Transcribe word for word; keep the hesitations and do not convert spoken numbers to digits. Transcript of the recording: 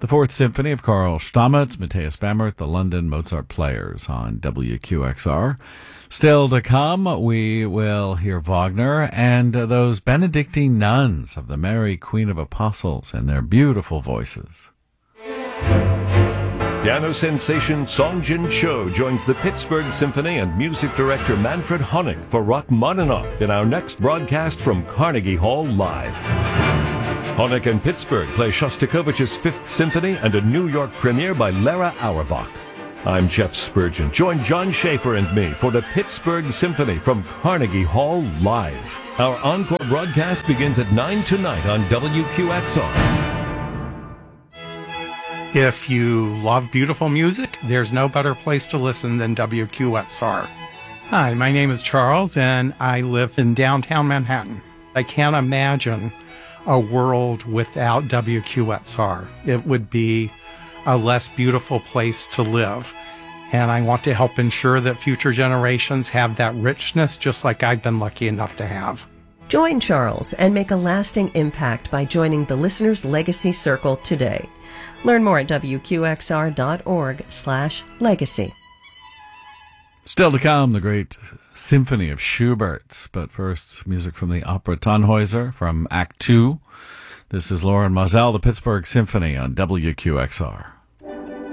The Fourth Symphony of Karl Stamitz, Matthias Bammert, the London Mozart Players on W Q X R. Still to come, we will hear Wagner and uh, those Benedictine nuns of the Mary Queen of Apostles and their beautiful voices. Piano sensation Song Jin Cho joins the Pittsburgh Symphony and music director Manfred Honeck for Rachmaninoff in our next broadcast from Carnegie Hall Live. Honeck and Pittsburgh play Shostakovich's Fifth Symphony and a New York premiere by Lara Auerbach. I'm Jeff Spurgeon. Join John Schaefer and me for the Pittsburgh Symphony from Carnegie Hall Live. Our encore broadcast begins at nine tonight on W Q X R. If you love beautiful music, there's no better place to listen than W Q X R. Hi, my name is Charles, and I live in downtown Manhattan. I can't imagine a world without W Q X R. It would be a less beautiful place to live. And I want to help ensure that future generations have that richness just like I've been lucky enough to have. Join Charles and make a lasting impact by joining the Listener's Legacy Circle today. Learn more at W Q X R dot org slash legacy. Still to come, the great Symphony of Schubert's. But first, music from the Opera Tannhäuser from Act Two. This is Lauren Moselle, the Pittsburgh Symphony on W Q X R.